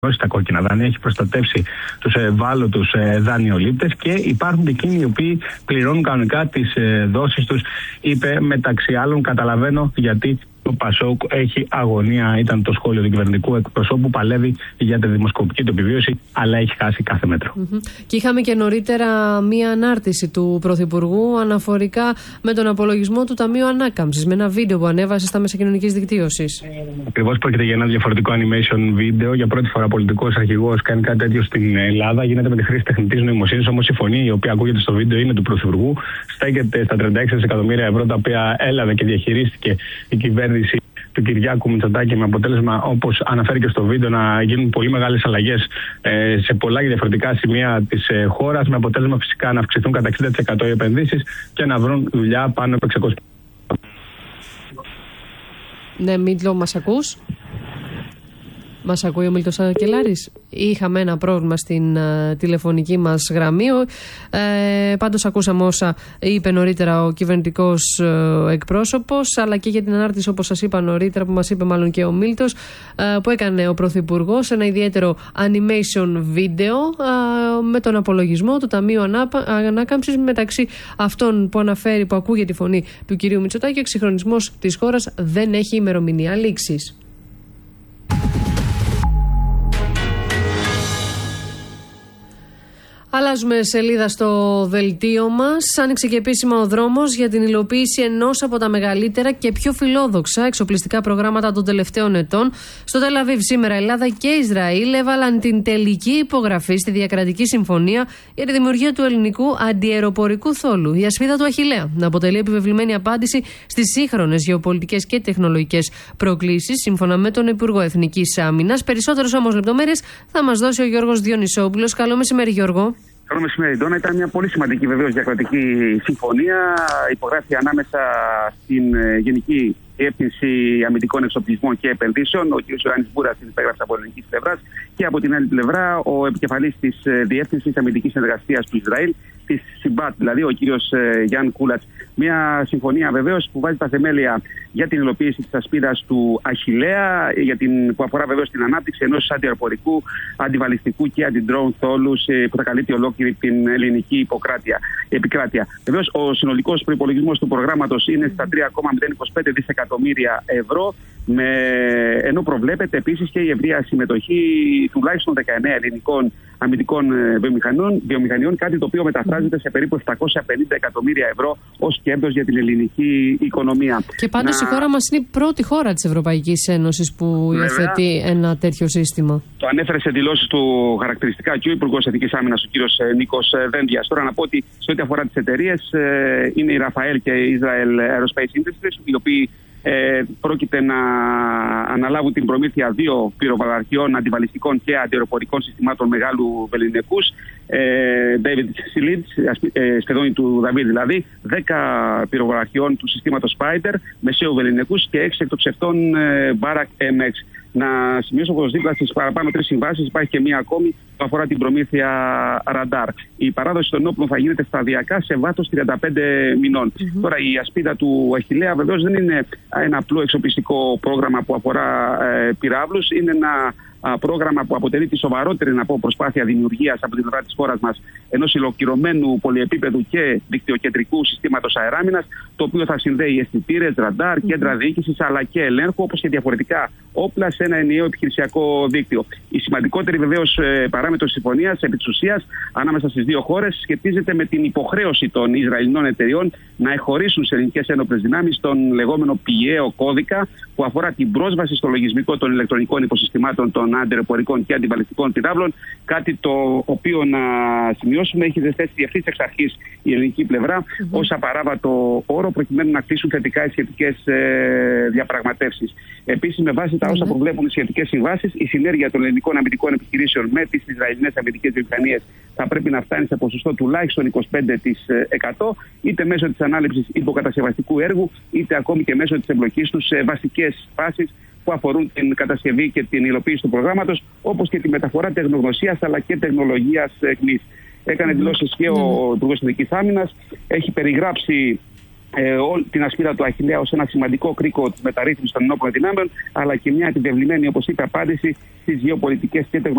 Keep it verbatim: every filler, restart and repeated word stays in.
τα κόκκινα δάνεια, έχει προστατεύσει τους ευάλωτους δανειολήπτες και υπάρχουν και εκείνοι οι οποίοι πληρώνουν κανονικά τις δόσεις τους. Είπε μεταξύ άλλων, καταλαβαίνω γιατί το Πασόκ έχει αγωνία, ήταν το σχόλιο του κυβερνητικού εκπροσώπου, παλεύει για τη δημοσκοπική του επιβίωση, αλλά έχει χάσει κάθε μέτρο. Mm-hmm. Και είχαμε και νωρίτερα μία ανάρτηση του Πρωθυπουργού αναφορικά με τον απολογισμό του Ταμείου Ανάκαμψης, με ένα βίντεο που ανέβασε στα μέσα κοινωνικής δικτύωσης. Ακριβώς πρόκειται για ένα διαφορετικό animation βίντεο. Για πρώτη φορά πολιτικός αρχηγός κάνει κάτι τέτοιο στην Ελλάδα. Γίνεται με τη χρήση τεχνητής νοημοσύνης. Όμως η φωνή η οποία ακούγεται στο βίντεο είναι του Πρωθυπουργού. Στέκεται στα τριάντα έξι δισεκατομμύρια ευρώ τα οποία έλαβε και διαχειρίστηκε η κυβέρνηση του Κυριάκου Μητσοτάκη, με αποτέλεσμα, όπως αναφέρει και στο βίντεο, να γίνουν πολύ μεγάλες αλλαγές ε, σε πολλά και διαφορετικά σημεία της ε, χώρας, με αποτέλεσμα φυσικά να αυξηθούν κατά εξήντα τοις εκατό οι επενδύσεις και να βρουν δουλειά πάνω από εξακόσια. Ναι, Μήτλο, μας ακούς? Μας ακούει ο Μίλτος Ακελάρης? Είχαμε ένα πρόβλημα στην uh, τηλεφωνική μας γραμμή. Ε, πάντως ακούσαμε όσα είπε νωρίτερα ο κυβερνητικός uh, εκπρόσωπος, αλλά και για την ανάρτηση, όπως σας είπα νωρίτερα, που μας είπε μάλλον και ο Μίλτος, uh, που έκανε ο Πρωθυπουργός, ένα ιδιαίτερο animation βίντεο uh, με τον απολογισμό του Ταμείου Ανάκαμψης, μεταξύ αυτών που αναφέρει, που ακούγεται τη φωνή του κυρίου Μητσοτάκη. Ο εξυγχρονισμός της χώρας δεν έχει ημερομηνία λήξης. Αλλάζουμε σελίδα στο δελτίο μας. Άνοιξε και επίσημα ο δρόμος για την υλοποίηση ενός από τα μεγαλύτερα και πιο φιλόδοξα εξοπλιστικά προγράμματα των τελευταίων ετών. Στο Τελ Αβίβ σήμερα Ελλάδα και Ισραήλ έβαλαν την τελική υπογραφή στη διακρατική συμφωνία για τη δημιουργία του ελληνικού αντιαεροπορικού θόλου. Η ασπίδα του Αχιλλέα να αποτελεί επιβεβλημένη απάντηση στις σύγχρονες γεωπολιτικές και τεχνολογικές προκλήσεις, σύμφωνα με τον Υπουργό Εθνικής Άμυνας. Περισσότερες όμως λεπτομέρειες θα μας δώσει ο Γιώργος Διονυσόπουλος. Καλό μεσημέρι, Γιώργο. Καλό μεσημέρι, Ντόνα. Ήταν μια πολύ σημαντική βεβαίως διακρατική συμφωνία. Υπογράφει ανάμεσα στην Γενική Διεύθυνση Αμυντικών Εξοπλισμών και Επενδύσεων, ο κ. Ιωάννης Μπούρας, την υπέγραψε από ελληνικής πλευράς, και από την άλλη πλευρά ο επικεφαλής της Διεύθυνσης Αμυντικής Συνεργασίας του Ισραήλ, της Σιμπάτ, δηλαδή ο κ. Γιάν Κούλατς. Μια συμφωνία βεβαίως που βάζει τα θεμέλια για την υλοποίηση της ασπίδας του Αχιλλέα, για την, που αφορά βεβαίως την ανάπτυξη ενός αντιαεροπορικού, αντιβαλιστικού και αντιντρόουν θόλους που θα καλύπτει ολόκληρη την ελληνική υποκράτεια, επικράτεια. Βεβαίως ο συνολικός προϋπολογισμός του προγράμματος είναι στα τρία κόμμα μηδέν είκοσι πέντε δισεκατομμύρια ευρώ, με, ενώ προβλέπεται επίσης και η ευρεία συμμετοχή τουλάχιστον δεκαεννέα ελληνικών αμυντικών βιομηχανιών, βιομηχανιών, κάτι το οποίο μεταφράζεται σε περίπου επτακόσια πενήντα εκατομμύρια ευρώ ως κέρδος για την ελληνική οικονομία. Και πάντως να... η χώρα μας είναι η πρώτη χώρα της Ευρωπαϊκής Ένωσης που υιοθετεί ένα τέτοιο σύστημα. Το ανέφερε σε δηλώσεις του χαρακτηριστικά και ο Υπουργός Εθνικής Άμυνας, ο κ. Νίκος Δένδιας. Τώρα να πω ότι σε ό,τι αφορά τις εταιρείες, είναι η Ραφαέλ και η Israel Aerospace Industries, οι οποίοι Ε, πρόκειται να αναλάβουν την προμήθεια δύο πυροβαραχιών αντιβαλιστικών και αντιαεροπορικών συστημάτων μεγάλου βεληνικούς, ε, David Silid, ε, σχεδόν του Δαβίδ δηλαδή, δέκα πυροβαραχιών του συστήματος Spider, μεσαίου βεληνικούς, και έξι εκτοξευτών ε, Barak εμ εξ. Να σημειώσω πως δίπλα στις παραπάνω τρεις συμβάσεις υπάρχει και μία ακόμη που αφορά την προμήθεια ραντάρ. Η παράδοση των όπλων θα γίνεται σταδιακά σε βάθος τριάντα πέντε μηνών. Mm-hmm. Τώρα η ασπίδα του Αχιλλέα βεβαίως δεν είναι ένα απλό εξοπλιστικό πρόγραμμα που αφορά ε, πυράβλους. Είναι ένα α, πρόγραμμα που αποτελεί τη σοβαρότερη, να πω, προσπάθεια δημιουργίας από την πλευρά της χώρας μας ενός ολοκληρωμένου πολυεπίπεδου και δικτυοκεντρικού συστήματος αεράμινας, το οποίο θα συνδέει αισθητήρες, ραντάρ, mm-hmm. κέντρα διοίκησης αλλά και ελέγχου, όπως και διαφορετικά όπλα σε ένα ενιαίο επιχειρησιακό δίκτυο. Η σημαντικότερη βεβαίως παράμετρος της συμφωνίας επί της ουσίας ανάμεσα στις δύο χώρες σχετίζεται με την υποχρέωση των Ισραηλινών εταιριών να εχωρίσουν σε ελληνικές ένοπλες δυνάμεις τον λεγόμενο πηγαίο κώδικα που αφορά την πρόσβαση στο λογισμικό των ηλεκτρονικών υποσυστημάτων των αντιαεροπορικών και αντιβαλιστικών πυράβλων. Κάτι το οποίο, να σημειώσουμε, έχει ζεστήσει ευθύς εξ αρχής η ελληνική πλευρά mm-hmm. ως απαράβατο όρο, προκειμένου να κλείσουν θετικά οι σχετικές ε, διαπραγματεύσεις. Επίσης, με βάση τα όσα προβλέπουν οι σχετικές συμβάσεις, η συνέργεια των ελληνικών αμυντικών επιχειρήσεων με τις Ισραηλινές αμυντικές βιομηχανίες θα πρέπει να φτάνει σε ποσοστό τουλάχιστον είκοσι πέντε τοις εκατό, είτε μέσω της ανάληψης υποκατασκευαστικού έργου, είτε ακόμη και μέσω της εμπλοκής τους σε βασικές φάσεις που αφορούν την κατασκευή και την υλοποίηση του προγράμματος, όπως και τη μεταφορά τεχνογνωσίας αλλά και τεχνολογίας εκμής. Έκανε δηλώσεις και ο Υπουργός Εθνικής Άμυνας, έχει περιγράψει ε, όλη την ασπίδα του Αχιλλέα ως ένα σημαντικό κρίκο της μεταρρύθμισης των ενόπλων δυνάμεων, αλλά και μια επιβεβλημένη, όπως είπε, απάντηση στις γεωπολιτικές και τεχνολογικές